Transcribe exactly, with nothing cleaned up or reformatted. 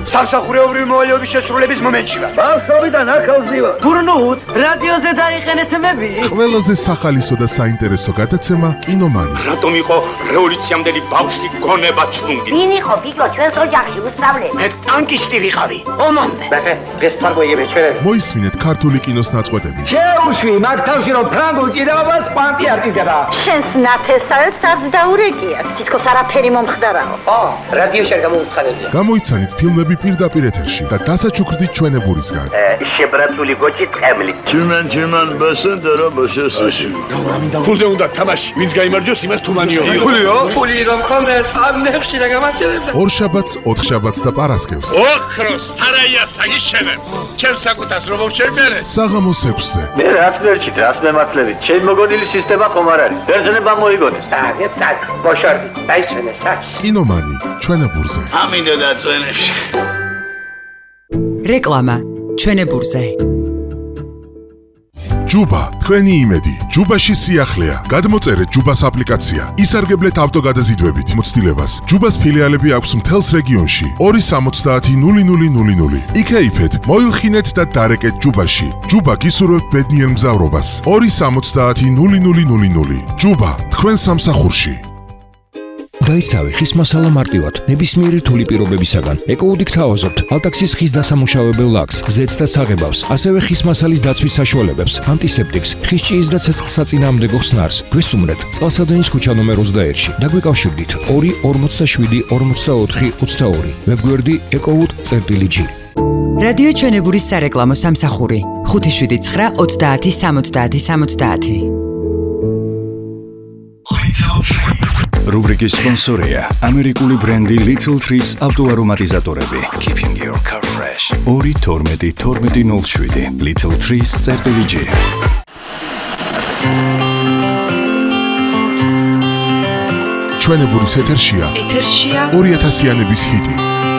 სამსახურეობრივი მოვალეობის შესრულების მომენტში ვარ. ბავშვობიდან ახალზი ვარ. გურნუთ, რადიოზე დაიყენეთ მები. ყველაზე სახალისო და საინტერესო გადაცემა კინომანი. რატომ იყო რევოლუციამდელი ბავშვი გონება ჩუნგი? ვინ იყო ბიჭო ჩვენს ოჯახში უსწავლე? მე ტანკისტი ვიყავი. ომამდე. ბახე, დღეს თარგოიები ჩვენები. მოისმინეთ ქართული კინოს ნაწყვეტები. შეუშვი მაგ თავში რომ ფრანგულ ჭიდაობას პანტი არ ჭიდდება. შენს ნათესავებს არც დაურეკიათ. თითქოს არაფერი მომხდარაო. ო, რადიოში არ გამოუცხადებია. გამოიცანით ფილმები პირდაპირ ეთერში და დასაჩუქრდით ჩვენებურისგან. შებრატული გოჭი ტყემლი. Чиман чиман басендера басесაში. ფულზე უნდა თამაში. ვინც გაიმარჯვოს, იმას თუმანიო. ფულიო? ფული რომ ხონდეს, ამ ნებში რა გამარჯვებდა. ორშაბათს, ოთხშაბათს და პარასკევს. ოქროს სარაია საგიშენებ. ჩემს საკუთას რომ შევმერე. საღამოს ექვსზე. მე რას მერჩით, რას მემართლებით? ჩემ მოგონილი სისტემა ხომ არ არის. ბერძნება მოიგონეს. აგეთ საკ, ბოშორდი, დაიშვენე საკ. კინომანი ჩვენებურზე. ამინდა დაწვენებში. რეკლამა ჩვენებურზე. ჯუბა, თქვენი იმედი. ჯუბაში სიახლეა. გადმოწერეთ ჯუბას აპლიკაცია. ისარგებლეთ ავტოგადაზიდვებით მოცდილებას. ჯუბას ფილიალები აქვს მთელს რეგიონში. ორი სამოცდაათი ნული ნული ნული ნული. იქეიფეთ, მოილხინეთ და დარეკეთ ჯუბაში. ჯუბა გისურვებთ ბედნიერ მგზავრობას. ორი სამოცდაათი ნული ნული ნული ნული. ჯუბა, თქვენ სამსახურში. დაისავი ხის მასალა მარტივად, ნებისმიერი რთული პირობებისაგან. ეკოუდით თავაზობთ ალტაქსის ხის დასამუშავებელ ლაქს, ზეთს და საღებავს, ასევე ხის მასალის დაცვის საშუალებებს, ანტისეპტიკს, ხის ჭიის და ცეცხლსაწინააღმდეგო ხსნარს. გვესტუმრეთ წყალსადენის ქუჩა ნომერ ოცდაერთში. დაგვიკავშირდით ორი ორმოცდაშვიდი ორმოცდაოთხი ოცდაორი. ვებგვერდი ეკოუდ.წერტილი.ჯი. რადიო ჩვენებურის სარეკლამო სამსახური ხუთი შვიდი ცხრა ოცდაათი სამოცდაათი სამოცდაათი. რუბრიკის სპონსორია ამერიკული ბრენდი Little Trees ავტოარომატიზატორები. Keeping your car fresh. ორი თორმეტი თორმეტი ნული შვიდი. Little Trees წერტილი.ჯი. ჩვენებურის ეთერშია. ეთერშია ორი ათასიანების ჰიტი.